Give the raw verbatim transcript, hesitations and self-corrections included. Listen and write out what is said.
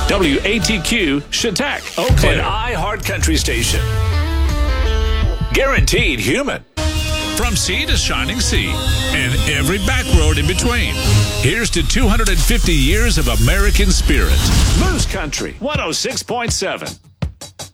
W A T Q, Chautauqua, Eau Claire. An iHeart Country station. Guaranteed human. From sea to shining sea and every back road in between. Here's to two hundred fifty years of American spirit. Moose Country, one oh six point seven.